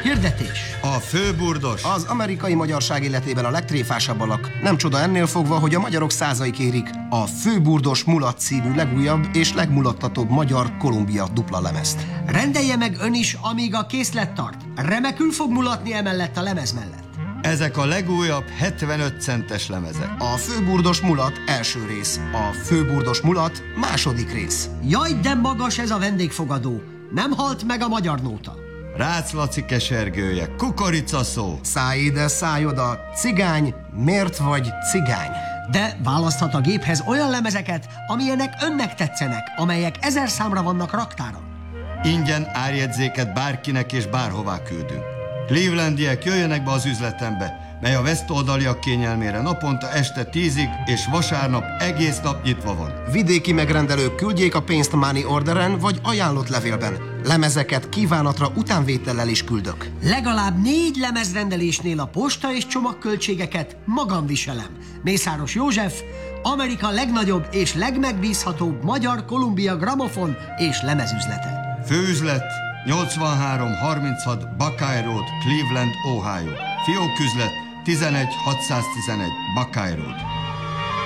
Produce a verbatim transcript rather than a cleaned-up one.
Hirdetés. A főburdos. Az amerikai magyarság életében a legtréfásabb alak. Nem csoda ennél fogva, hogy a magyarok százai kérik a Főburdos Mulat című legújabb és legmulattatóbb magyar Kolumbia dupla lemezt. Rendelje meg ön is, amíg a készlet tart. Remekül fog mulatni emellett a lemez mellett. Ezek a legújabb hetvenöt centes lemezek. A Főburdos Mulat első rész, a Főburdos Mulat második rész. Jaj, de magas ez a vendégfogadó. Nem halt meg a magyar nóta. Rácz Laci kesergője, kukoricaszó. Szállj ide, szállj oda, cigány, miért vagy cigány? De választhat a géphez olyan lemezeket, amilyenek önnek tetszenek, amelyek ezer számra vannak raktáron. Ingyen árjegyzéket bárkinek és bárhová küldünk. Clevelandiek jöjjenek be az üzletembe, mely a west-oldaliak kényelmére naponta este tízig és vasárnap egész nap nyitva van. Vidéki megrendelők küldjék a pénzt money orderen vagy ajánlott levélben. Lemezeket kívánatra utánvétellel is küldök. Legalább négy lemezrendelésnél a posta és csomagköltségeket magam viselem. Mészáros József, Amerika legnagyobb és legmegbízhatóbb magyar Kolumbia gramofon és lemezüzlete. Főüzlet nyolcvanhárom harminchat Buckeye Road, Cleveland, Ohio. Fióküzlet tizenegy hatszáztizenegy Buckeye Road.